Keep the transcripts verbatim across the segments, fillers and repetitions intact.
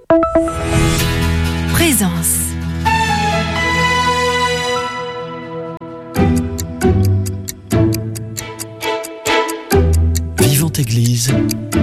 Présence. Vivante Église,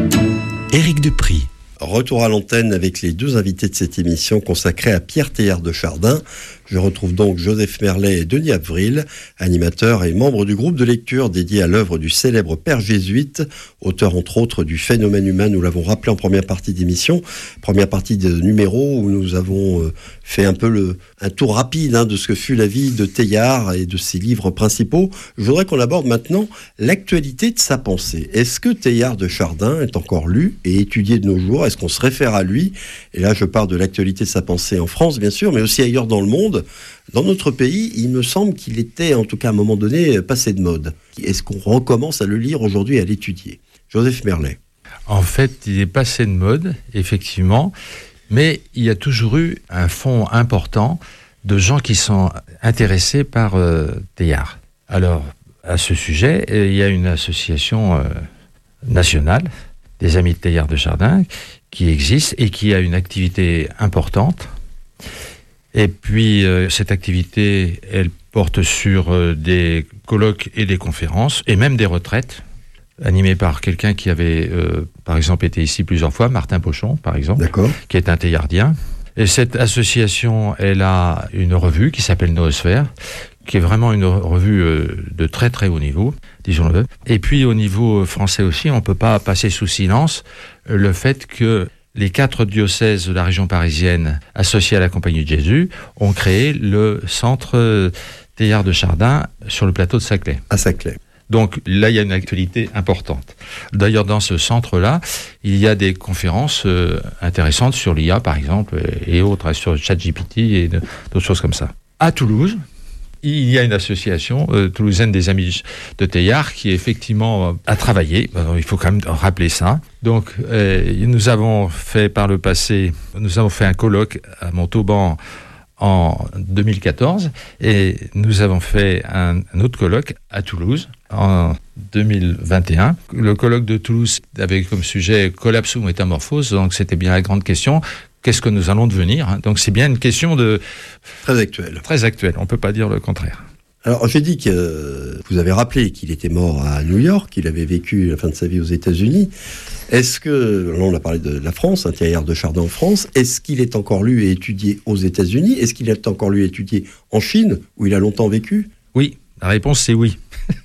Éric Dupry. Retour à l'antenne avec les deux invités de cette émission consacrée à Pierre Teilhard de Chardin. Je retrouve donc Joseph Merlet et Denis Avril, animateurs et membres du groupe de lecture dédié à l'œuvre du célèbre père jésuite, auteur entre autres du Phénomène humain, nous l'avons rappelé en première partie d'émission, première partie de numéro où nous avons fait un peu le, un tour rapide hein, de ce que fut la vie de Teilhard et de ses livres principaux. Je voudrais qu'on aborde maintenant l'actualité de sa pensée. Est-ce que Teilhard de Chardin est encore lu et étudié de nos jours ? Est-ce qu'on se réfère à lui ? Et là, je parle de l'actualité de sa pensée en France, bien sûr, mais aussi ailleurs dans le monde. Dans notre pays, il me semble qu'il était, en tout cas à un moment donné, passé de mode. Est-ce qu'on recommence à le lire aujourd'hui et à l'étudier ? Joseph Merlet. En fait, il est passé de mode, effectivement, mais il y a toujours eu un fond important de gens qui sont intéressés par euh, Teilhard. Alors, à ce sujet, il y a une association euh, nationale des Amis de Teilhard de Chardin qui existe et qui a une activité importante. Et puis, euh, cette activité, elle porte sur euh, des colloques et des conférences, et même des retraites, animées par quelqu'un qui avait, euh, par exemple, été ici plusieurs fois, Martin Pochon, par exemple, D'accord. qui est un Teilhardien. Et cette association, elle a une revue qui s'appelle Noosphère, qui est vraiment une revue euh, de très très haut niveau, disons-le. Et puis, au niveau français aussi, on ne peut pas passer sous silence euh, le fait que les quatre diocèses de la région parisienne associés à la Compagnie de Jésus ont créé le centre Teilhard de Chardin sur le plateau de Saclay. À Saclay. Donc là, il y a une actualité importante. D'ailleurs, dans ce centre-là, il y a des conférences euh, intéressantes sur l'I A, par exemple, et autres, sur ChatGPT et de, d'autres choses comme ça. À Toulouse, il y a une association euh, toulousaine des Amis de Teilhard qui effectivement euh, a travaillé. Alors, il faut quand même rappeler ça. Donc, euh, nous avons fait par le passé, nous avons fait un colloque à Montauban en deux mille quatorze et nous avons fait un, un autre colloque à Toulouse en deux mille vingt et un. Le colloque de Toulouse avait comme sujet collapse ou métamorphose, donc c'était bien la grande question. Qu'est-ce que nous allons devenir ? Donc c'est bien une question de... Très actuelle. Très actuelle, on ne peut pas dire le contraire. Alors j'ai dit que euh, vous avez rappelé qu'il était mort à New York, qu'il avait vécu la fin de sa vie aux États-Unis. Est-ce que, là on a parlé de la France, un Teilhard de Chardin en France, est-ce qu'il est encore lu et étudié aux États-Unis ? Est-ce qu'il est encore lu et étudié en Chine, où il a longtemps vécu ? Oui, la réponse c'est oui.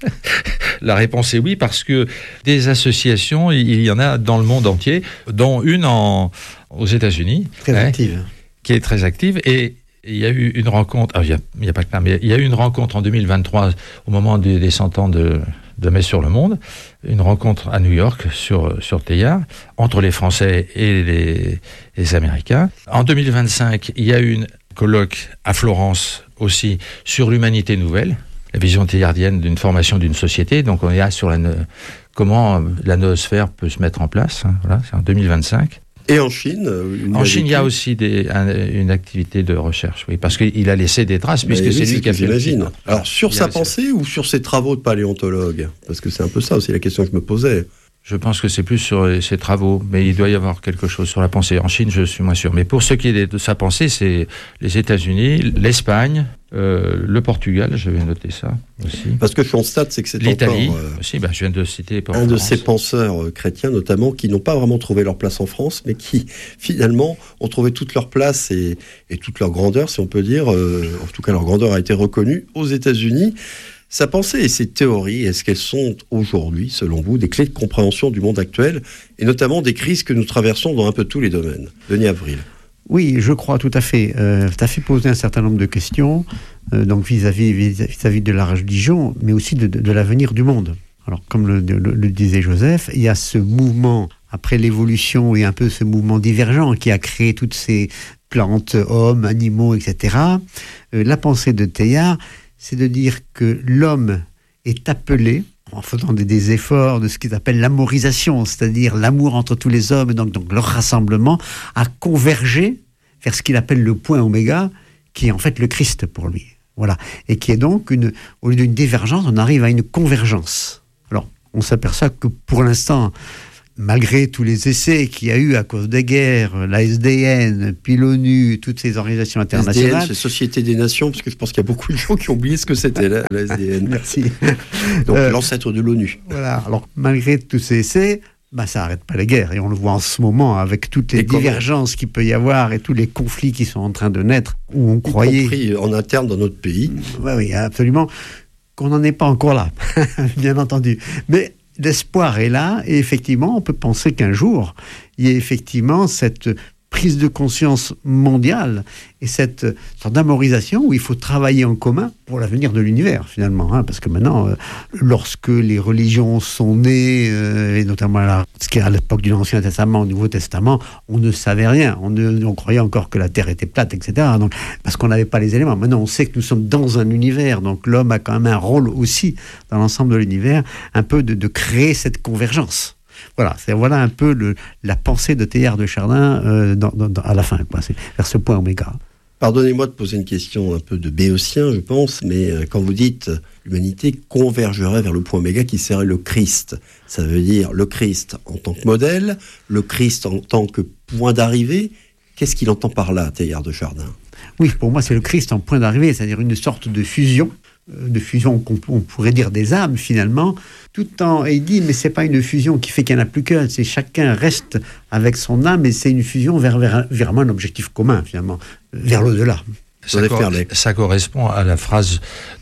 La réponse est oui, parce que des associations, il y en a dans le monde entier, dont une en, aux États-Unis. Très hein, active. Qui est très active. Et il y a eu une rencontre, ah, il n'y a, a pas que là, mais il y a eu une rencontre en deux mille vingt-trois, au moment des, des cent ans de, de Messe sur le Monde, une rencontre à New York sur, sur Teilhard, entre les Français et les, les Américains. En deux mille vingt-cinq, il y a eu une colloque à Florence aussi sur l'humanité nouvelle, la vision teilhardienne d'une formation d'une société. Donc on est là sur la, comment la noosphère peut se mettre en place. Hein, voilà, c'est en deux mille vingt-cinq. Et en Chine En Chine, il y a aussi des, un, une activité de recherche, oui, parce qu'il a laissé des traces, puisque oui, c'est c'est lui qui a fait. J'imagine. Alors sur il sa pensée ou sur ses travaux de paléontologue ? Parce que c'est un peu ça aussi la question que je me posais. Je pense que c'est plus sur ses travaux, mais il doit y avoir quelque chose sur la pensée. En Chine, je suis moins sûr. Mais pour ce qui est de sa pensée, c'est les États-Unis, l'Espagne, euh, le Portugal, je vais noter ça aussi. Parce que je constate, c'est que c'est l'Italie encore, euh, aussi, ben, je viens de citer un de ces penseurs euh, chrétiens, notamment, qui n'ont pas vraiment trouvé leur place en France, mais qui, finalement, ont trouvé toute leur place et, et toute leur grandeur, si on peut dire. Euh, en tout cas, leur grandeur a été reconnue aux États-Unis. Sa pensée et ses théories, est-ce qu'elles sont aujourd'hui, selon vous, des clés de compréhension du monde actuel, et notamment des crises que nous traversons dans un peu tous les domaines ? Denis Avril. Oui, je crois tout à fait. Euh, tu as fait poser un certain nombre de questions, euh, donc vis-à-vis, vis-à-vis de la religion, mais aussi de, de, de l'avenir du monde. Alors, comme le, le, le disait Joseph, il y a ce mouvement, après l'évolution, et un peu ce mouvement divergent qui a créé toutes ces plantes, hommes, animaux, et cetera. Euh, la pensée de Teilhard, c'est de dire que l'homme est appelé, en faisant des, des efforts de ce qu'ils appellent l'amorisation, c'est-à-dire l'amour entre tous les hommes, et donc, donc leur rassemblement, à converger vers ce qu'il appelle le point oméga, qui est en fait le Christ pour lui. Voilà. Et qui est donc, une, au lieu d'une divergence, on arrive à une convergence. Alors, on s'aperçoit que pour l'instant, malgré tous les essais qu'il y a eu à cause des guerres, la S D N, puis l'ONU, toutes ces organisations internationales. S D N, c'est Société des Nations, parce que je pense qu'il y a beaucoup de gens qui ont oublié ce que c'était la, la S D N. Merci. Donc euh, l'ancêtre de l'ONU. Voilà. Alors malgré tous ces essais, bah, ça n'arrête pas les guerres. Et on le voit en ce moment avec toutes les et divergences qu'il peut y avoir et tous les conflits qui sont en train de naître, où on y croyait... compris en interne dans notre pays. Oui, oui, absolument. Qu'on n'en est pas encore là, bien entendu. Mais l'espoir est là, et effectivement, on peut penser qu'un jour, il y ait effectivement cette prise de conscience mondiale et cette sorte d'amorisation où il faut travailler en commun pour l'avenir de l'univers, finalement. Hein, parce que maintenant, euh, lorsque les religions sont nées, euh, et notamment là, ce qui est à l'époque du Ancien Testament, au Nouveau Testament, on ne savait rien. On, ne, on croyait encore que la Terre était plate, et cetera. Donc, parce qu'on n'avait pas les éléments. Maintenant, on sait que nous sommes dans un univers, donc l'homme a quand même un rôle aussi, dans l'ensemble de l'univers, un peu de, de créer cette convergence. Voilà, c'est voilà un peu le, la pensée de Teilhard de Chardin euh, dans, dans, à la fin, quoi. C'est vers ce point oméga. Pardonnez-moi de poser une question un peu de béotien, je pense, mais quand vous dites l'humanité convergerait vers le point oméga qui serait le Christ, ça veut dire le Christ en tant que modèle, le Christ en tant que point d'arrivée. Qu'est-ce qu'il entend par là, Teilhard de Chardin ? Oui, pour moi, c'est le Christ en point d'arrivée, c'est-à-dire une sorte de fusion. de fusion qu'on on pourrait dire des âmes finalement, tout en et il dit mais c'est pas une fusion qui fait qu'il n'y en a plus qu'un, c'est chacun reste avec son âme et c'est une fusion vers, vers, vers un objectif commun finalement, vers l'au-delà. Ça, cor- ça correspond à la phrase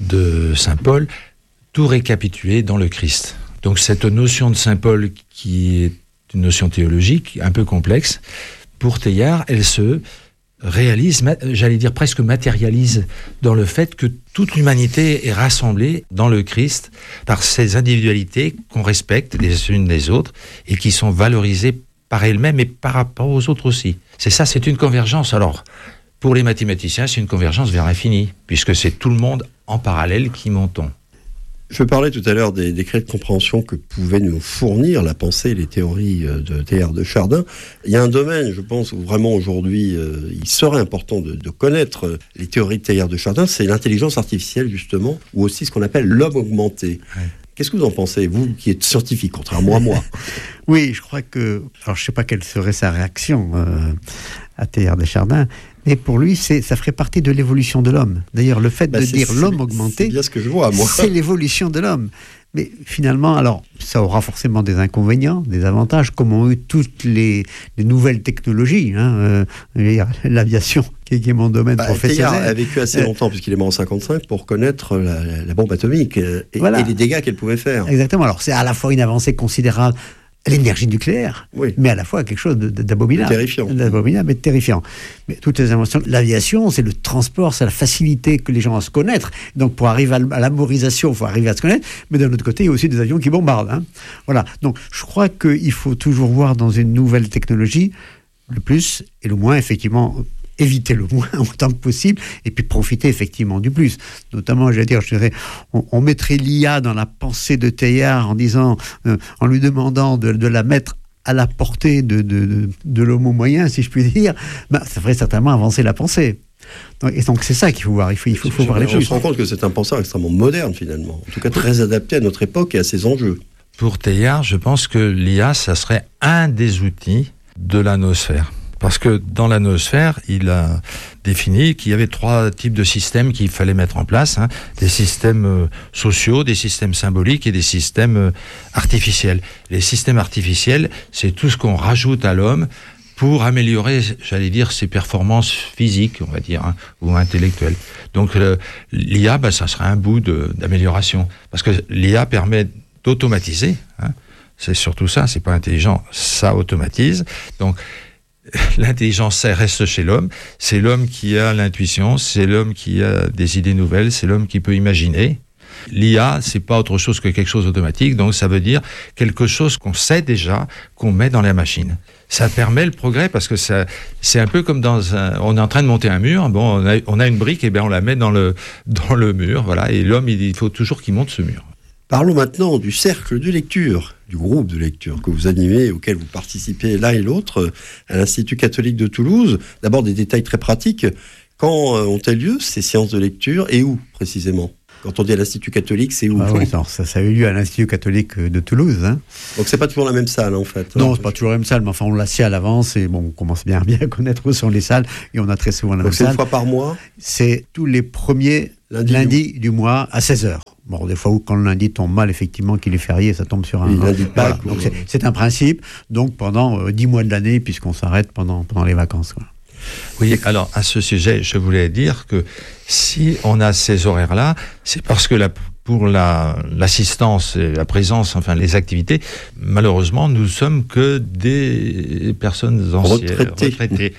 de Saint Paul, tout récapitulé dans le Christ. Donc cette notion de Saint Paul qui est une notion théologique un peu complexe, pour Teilhard, elle se réalise, j'allais dire presque matérialise dans le fait que toute l'humanité est rassemblée dans le Christ par ces individualités qu'on respecte les unes les autres et qui sont valorisées par elles-mêmes et par rapport aux autres aussi. C'est ça, c'est une convergence. Alors, pour les mathématiciens, c'est une convergence vers l'infini, puisque c'est tout le monde en parallèle qui montons. Je parlais tout à l'heure des décrets de compréhension que pouvaient nous fournir la pensée et les théories de Teilhard de Chardin. Il y a un domaine, je pense, où vraiment aujourd'hui, euh, il serait important de, de connaître les théories de Teilhard de Chardin, c'est l'intelligence artificielle, justement, ou aussi ce qu'on appelle l'homme augmenté. Ouais. Qu'est-ce que vous en pensez, vous qui êtes scientifique, contrairement à moi ? Oui, je crois que... Alors, je ne sais pas quelle serait sa réaction euh, à Teilhard de Chardin, mais pour lui, c'est, ça ferait partie de l'évolution de l'homme. D'ailleurs, le fait bah de dire c'est, l'homme augmenté, c'est bien ce que je vois, moi. C'est l'évolution de l'homme. Mais finalement, alors, ça aura forcément des inconvénients, des avantages, comme ont eu toutes les, les nouvelles technologies. Hein, euh, l'aviation, qui est, qui est mon domaine bah, professionnel. Teilhard a vécu assez longtemps, euh, puisqu'il est mort en cinquante-cinq, pour connaître la, la, la bombe atomique et, voilà. et les dégâts qu'elle pouvait faire. Exactement. Alors, c'est à la fois une avancée considérable, l'énergie nucléaire, oui. mais à la fois quelque chose de, de, d'abominable. Terrifiant. D'abominable et terrifiant. Mais toutes les inventions, l'aviation, c'est le transport, c'est la facilité que les gens ont à se connaître. Donc, pour arriver à, à l'amorisation, il faut arriver à se connaître. Mais d'un autre côté, il y a aussi des avions qui bombardent. Hein. Voilà. Donc, je crois qu'il faut toujours voir dans une nouvelle technologie le plus et le moins, effectivement, éviter le moins autant que possible, et puis profiter effectivement du plus. Notamment, je vais dire, je dirais, on, on mettrait l'I A dans la pensée de Teilhard en disant, euh, en lui demandant de, de la mettre à la portée de, de, de, de l'homo moyen, si je puis dire, bah, ça ferait certainement avancer la pensée. Donc, et donc c'est ça qu'il faut voir, il faut, il faut, faut voir les choses. On se rend compte que c'est un penseur extrêmement moderne finalement, en tout cas très adapté à notre époque et à ses enjeux. Pour Teilhard, je pense que l'I A, ça serait un des outils de la noosphère. Parce que dans la noosphère, il a défini qu'il y avait trois types de systèmes qu'il fallait mettre en place. Hein. Des systèmes euh, sociaux, des systèmes symboliques et des systèmes euh, artificiels. Les systèmes artificiels, c'est tout ce qu'on rajoute à l'homme pour améliorer, j'allais dire, ses performances physiques, on va dire, hein, ou intellectuelles. Donc le, l'I A, bah, ça serait un bout de, d'amélioration. Parce que l'I A permet d'automatiser. Hein. C'est surtout ça, c'est pas intelligent, ça automatise. Donc l'intelligence reste chez l'homme, c'est l'homme qui a l'intuition, c'est l'homme qui a des idées nouvelles, c'est l'homme qui peut imaginer. L'I A, c'est pas autre chose que quelque chose d'automatique, donc ça veut dire quelque chose qu'on sait déjà, qu'on met dans la machine. Ça permet le progrès parce que ça, c'est un peu comme dans un, on est en train de monter un mur, bon, on a, on a une brique, et bien on la met dans le, dans le mur, voilà, et l'homme, il faut toujours qu'il monte ce mur. Parlons maintenant du cercle de lecture, du groupe de lecture que vous animez, auquel vous participez l'un et l'autre à l'Institut catholique de Toulouse. D'abord des détails très pratiques. Quand ont-elles lieu, ces séances de lecture, et où précisément ? Quand on dit à l'Institut catholique, c'est où? Ah oui, non, ça, ça a eu lieu à l'Institut catholique de Toulouse. Hein. Donc c'est pas toujours la même salle en fait. Non, c'est pas toujours la même salle, mais enfin on l'a su à l'avance et bon, on commence bien, bien à connaître où sont les salles et on a très souvent la Donc même c'est salle. une fois par mois? C'est tous les premiers Lundi, lundis du mois à seize heures. Bon, des fois où quand le lundi tombe mal, effectivement, qu'il est férié, ça tombe sur un... Oui, lundi de voilà. Pâques, Donc ou... c'est, c'est un principe, donc pendant euh, dix mois de l'année, puisqu'on s'arrête pendant, pendant les vacances. Quoi. Oui, alors à ce sujet, je voulais dire que si on a ces horaires-là, c'est parce que la, pour la, l'assistance, et la présence, enfin les activités, malheureusement, nous sommes que des personnes anciennes, retraitées. retraitées.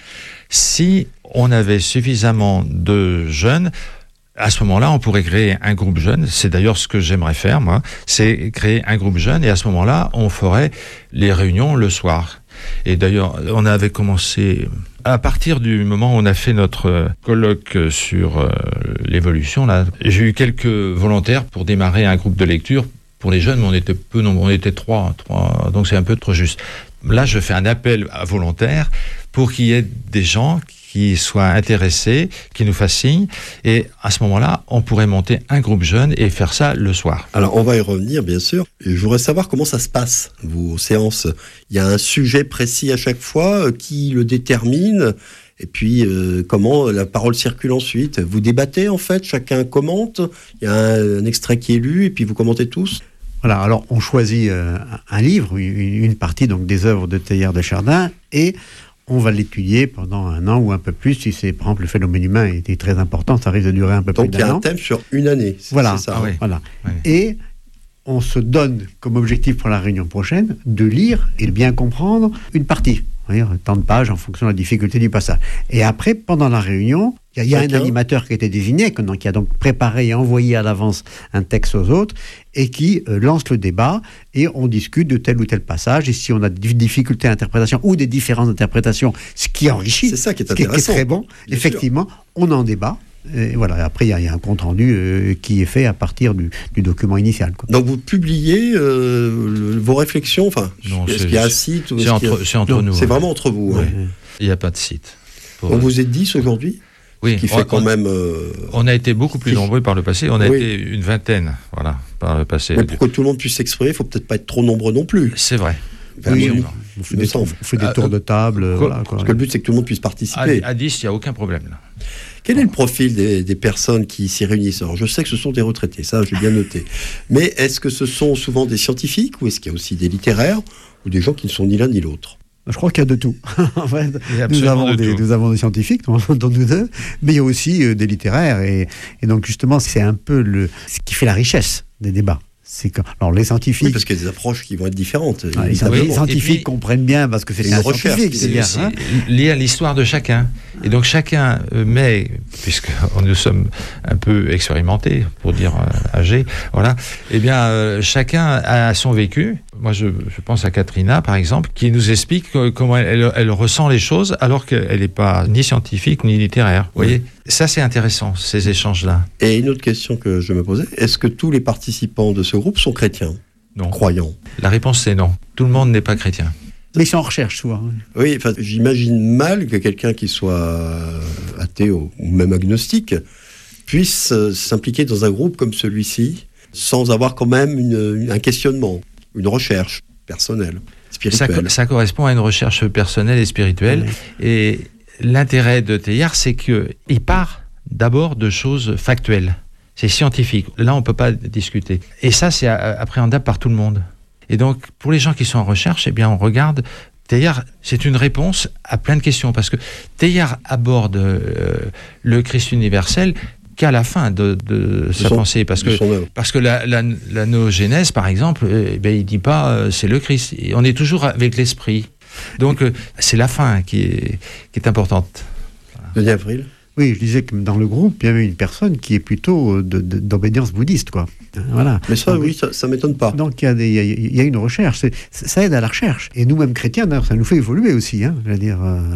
Si on avait suffisamment de jeunes, à ce moment-là, on pourrait créer un groupe jeune. C'est d'ailleurs ce que j'aimerais faire, moi. C'est créer un groupe jeune et à ce moment-là, on ferait les réunions le soir. Et d'ailleurs, on avait commencé... À partir du moment où on a fait notre colloque sur euh, l'évolution, là, j'ai eu quelques volontaires pour démarrer un groupe de lecture. Pour les jeunes, mais on était peu nombreux, on était trois, trois, donc c'est un peu trop juste. Là, je fais un appel à volontaires pour qu'il y ait des gens qui soient intéressés, qui nous fassent signe, et à ce moment-là, on pourrait monter un groupe jeune et faire ça le soir. Alors, on va y revenir, bien sûr. Je voudrais savoir comment ça se passe, vos séances. Il y a un sujet précis à chaque fois, euh, qui le détermine, et puis euh, comment la parole circule ensuite. Vous débattez, en fait, chacun commente, il y a un, un extrait qui est lu, et puis vous commentez tous. Voilà, alors on choisit euh, un livre, une, une partie donc des œuvres de Teilhard de Chardin, et on va l'étudier pendant un an ou un peu plus. Si c'est, par exemple, le phénomène humain était très important, ça risque de durer un peu Donc plus il y d'un a an. un thème sur une année, c'est, voilà, c'est ça. Ah oui. voilà. Oui. Et on se donne comme objectif pour la réunion prochaine de lire et de bien comprendre une partie. C'est-à-dire tant de pages en fonction de la difficulté du passage. Et après, pendant la réunion, il y a, y a un animateur qui a été désigné, qui a donc préparé et envoyé à l'avance un texte aux autres, et qui euh, lance le débat, et on discute de tel ou tel passage, et si on a des difficultés d'interprétation ou des différences d'interprétation, ce qui enrichit, C'est ça qui est ce qui, qui est intéressant. très bon, Bien effectivement, on en débat. Et voilà, après, il y, y a un compte-rendu euh, qui est fait à partir du, du document initial. Quoi. Donc vous publiez euh, le, vos réflexsions, enfin, Non, est-ce c'est- qu'il y a un site ou C'est est-ce qu'il y a- entre, c'est entre Non, nous. C'est hein. vraiment entre vous. Ouais. hein. Il n'y a pas de site. Pour- On vous est dix aujourd'hui, oui, qui on- fait quand on- même... euh, On a été beaucoup plus Si. nombreux par le passé. On a Oui. été une vingtaine, voilà, par le passé. Mais pour que tout le monde puisse s'exprimer, il faut peut-être pas être trop nombreux non plus. C'est vrai. Enfin, Oui, moi, on, bon. on fait il me des, semble. on fait des Euh, tours de table. euh, quoi- voilà, quoi. Parce que le but, c'est que tout le monde puisse À, participer. à dix, il n'y a aucun problème. Là. Quel est le profil des, des personnes qui s'y réunissent? Alors, je sais que ce sont des retraités, ça, j'ai bien noté. Mais est-ce que ce sont souvent des scientifiques ou est-ce qu'il y a aussi des littéraires ou des gens qui ne sont ni l'un ni l'autre? Je crois qu'il y a de tout. En fait, Il y a nous, absolument avons de des, tout. nous avons des scientifiques, dont, dont nous deux, mais il y a aussi euh, des littéraires. Et, et donc, justement, c'est un peu le, ce qui fait la richesse des débats. C'est que, alors, les scientifiques, Oui, parce qu'il y a des approches qui vont être différentes. ah, les évidemment. Oui, scientifiques et puis- comprennent bien parce que c'est une un recherche, scientifique. c'est C'est bien, C'est hein. lié à l'histoire de chacun. Et donc chacun euh, met, puisque nous sommes un peu expérimentés, pour dire euh, âgés, voilà, eh bien euh, chacun a son vécu. Moi je, je pense à Katrina par exemple, qui nous explique euh, comment elle, elle, elle ressent les choses alors qu'elle n'est pas ni scientifique ni littéraire. Vous voyez, ça c'est intéressant, ces échanges-là. Et une autre question que je me posais, est-ce que tous les participants de ce groupe sont chrétiens, Non. croyants? La réponse c'est non. Tout le monde n'est pas chrétien. Mais ils sont en recherche souvent. Oui, enfin, j'imagine mal que quelqu'un qui soit athée ou ou même agnostique puisse euh, s'impliquer dans un groupe comme celui-ci sans avoir quand même une- une- un questionnement, une recherche personnelle, Ça, spirituelle. co- ça correspond à une recherche personnelle et spirituelle. Et l'intérêt de Teilhard, c'est qu'il part d'abord de choses factuelles. C'est scientifique. Là, on ne peut pas discuter. Et ça, c'est a- appréhendable par tout le monde. Et donc, pour les gens qui sont en recherche, eh bien, on regarde. Teilhard, c'est une réponse à plein de questions. Parce que Teilhard aborde euh, le Christ universel qu'à la fin de, de sa son- pensée. Parce de que son œuvre. parce que la, la, la noogénèse, par exemple, eh ben, il ne dit pas euh, c'est le Christ. Et on est toujours avec l'esprit. Donc, euh, c'est la fin qui est, qui est importante. Denis Avril. Oui, je disais que dans le groupe, il y avait une personne qui est plutôt de- de- d'obédience bouddhiste, quoi. Voilà. Mais ça, Donc, oui, ça, ça m'étonne pas. Donc il y, a des- il y a- il y a une recherche, C'est- ça aide à la recherche. Et nous-mêmes chrétiens, d'ailleurs, ça nous fait évoluer aussi. Hein, je veux dire, euh,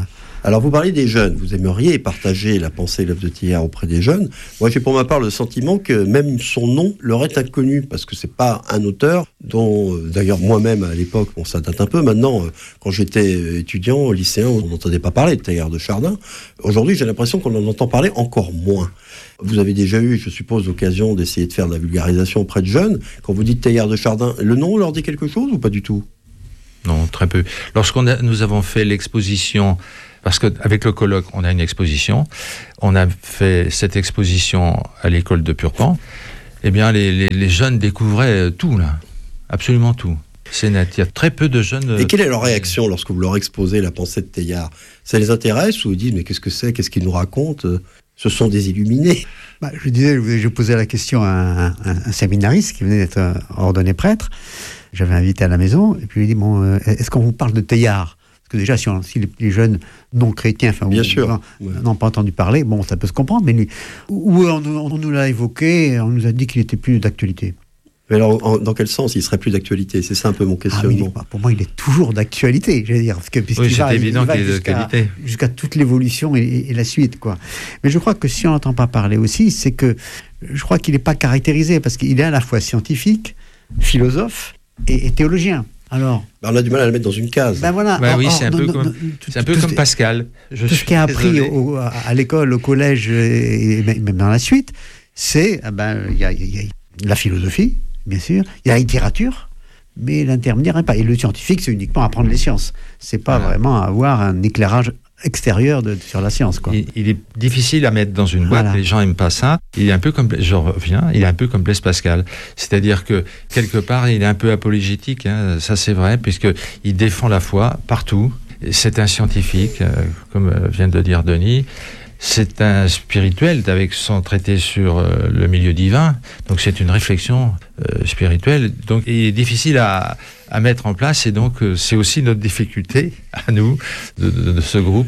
Alors vous parlez des jeunes, vous aimeriez partager la pensée et l'œuvre de Teilhard auprès des jeunes. Moi j'ai pour ma part le sentiment que même son nom leur est inconnu, parce que c'est pas un auteur dont, d'ailleurs moi-même à l'époque, bon ça date un peu maintenant, quand j'étais étudiant, lycéen, on n'entendait pas parler de Teilhard de Chardin. Aujourd'hui j'ai l'impression qu'on en entend parler encore moins. Vous avez déjà eu, je suppose, l'occasion d'essayer de faire de la vulgarisation auprès de jeunes. Quand vous dites Teilhard de Chardin, le nom leur dit quelque chose ou pas du tout ? Non, très peu. Lorsqu'on a, nous avons fait l'exposition, parce qu'avec le colloque, on a une exposition, on a fait cette exposition à l'école de Purpan, eh bien, les, les, les jeunes découvraient tout, là. Absolument tout. C'est net. Il y a très peu de jeunes... Et quelle est leur réaction lorsque vous leur exposez la pensée de Teilhard ? Ça les intéresse ou ils disent, mais qu'est-ce que c'est ? Qu'est-ce qu'il nous raconte ? Ce sont des illuminés. Bah, je disais, je posais la question à un, un, un séminariste qui venait d'être ordonné prêtre. J'avais invité à la maison, et puis il dit, bon, euh, est-ce qu'on vous parle de Teilhard ? Parce que déjà, si, on, si les, les jeunes non-chrétiens, enfin, bien ou, sûr, n'ont ouais. pas entendu parler, bon, ça peut se comprendre, mais lui, ou on, on, on nous l'a évoqué, on nous a dit qu'il n'était plus d'actualité. Mais alors, en, dans quel sens il serait plus d'actualité ? C'est ça un peu mon questionnement. Ah, pour moi, il est toujours d'actualité, je veux dire. Parce que, oui, c'est va, évident il va qu'il est jusqu'à, d'actualité. Jusqu'à toute l'évolution et, et, et la suite, quoi. Mais je crois que si on n'entend pas parler aussi, c'est que je crois qu'il n'est pas caractérisé, parce qu'il est à la fois scientifique, philosophe et, et théologien. Alors, ben on a du mal à le mettre dans une case. Ben voilà. Ben or, oui, or, c'est un non, peu non, comme, non, tout, c'est un peu tout, comme tout, Pascal. Je tout ce qui est appris au, à l'école, au collège et même dans la suite, c'est ben il y a, y a la philosophie, bien sûr, il y a la littérature, mais l'intermédiaire n'est pas. Et le scientifique, c'est uniquement apprendre les sciences. C'est pas voilà. vraiment avoir un éclairage extérieur de, sur la science, quoi. Il, il est difficile à mettre dans une boîte, voilà. Les gens n'aiment pas ça. Il est un peu comme, je reviens, il est un peu comme Blaise Pascal. C'est-à-dire que, quelque part, il est un peu apologétique, hein, ça c'est vrai, puisqu'il défend la foi partout. C'est un scientifique, euh, comme vient de le dire Denis. C'est un spirituel avec son traité sur euh, le milieu divin. Donc c'est une réflexion euh, spirituelle. Donc il est difficile à, à mettre en place, et donc euh, c'est aussi notre difficulté à nous de, de, de ce groupe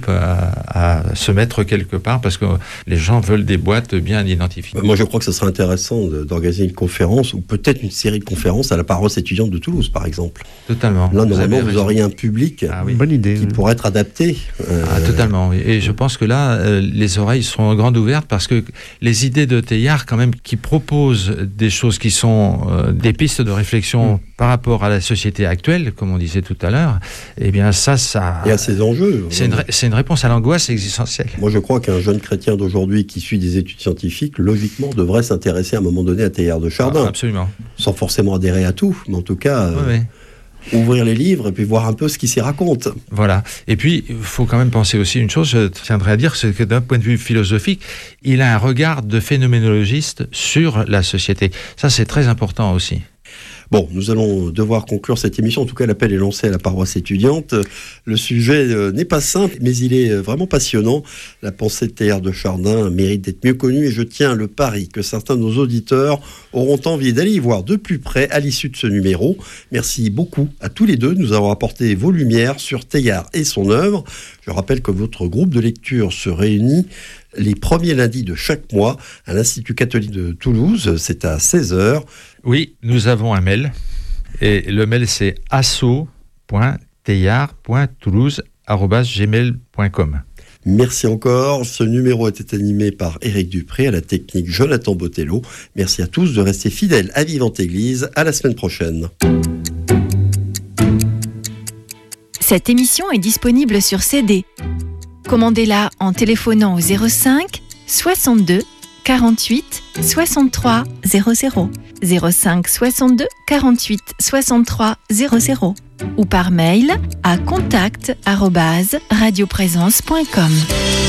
à, à se mettre quelque part, parce que les gens veulent des boîtes bien identifiées. Moi je crois que ce serait intéressant de, d'organiser une conférence, ou peut-être une série de conférences à la paroisse étudiante de Toulouse par exemple. Totalement. Là normalement vous, vous auriez un public ah, oui. Bonne idée, qui oui. pourrait être adapté. Euh... Ah, totalement, oui. Et je pense que là euh, les oreilles seront grandes ouvertes, parce que les idées de Teilhard quand même, qui proposent des choses qui sont euh, des pistes de réflexion mmh. par rapport à la société actuelle, comme on disait tout à l'heure, eh bien ça, ça... Il y a ces enjeux. C'est une, c'est une réponse à l'angoisse existentielle. Moi je crois qu'un jeune chrétien d'aujourd'hui qui suit des études scientifiques, logiquement devrait s'intéresser à un moment donné à Teilhard de Chardin. Ah, absolument. Sans forcément adhérer à tout, mais en tout cas... Oui, oui. Ouvrir les livres et puis voir un peu ce qui s'y raconte. Voilà. Et puis, il faut quand même penser aussi une chose, je tiendrai à dire, c'est que d'un point de vue philosophique, il a un regard de phénoménologiste sur la société. Ça, c'est très important aussi. Bon, nous allons devoir conclure cette émission. En tout cas, l'appel est lancé à la paroisse étudiante. Le sujet euh, n'est pas simple, mais il est vraiment passionnant. La pensée de Teilhard de Chardin mérite d'être mieux connue, et je tiens le pari que certains de nos auditeurs auront envie d'aller y voir de plus près à l'issue de ce numéro. Merci beaucoup à tous les deux de nous avoir apporté vos lumières sur Teilhard et son œuvre. Je rappelle que votre groupe de lecture se réunit les premiers lundis de chaque mois à l'Institut catholique de Toulouse. C'est à seize heures. Oui, nous avons un mail. Et le mail, c'est asso point teilhard point toulouse arobase gmail point com. Merci encore. Ce numéro était animé par Éric Dupré, à la technique Jonathan Botello. Merci à tous de rester fidèles à Vivante Église. À la semaine prochaine. Cette émission est disponible sur C D. Commandez-la en téléphonant au zéro cinq soixante-deux quarante-huit soixante-trois zéro zéro, zéro cinq soixante-deux quarante-huit soixante-trois zéro zéro ou par mail à contact arobase radioprésence point com.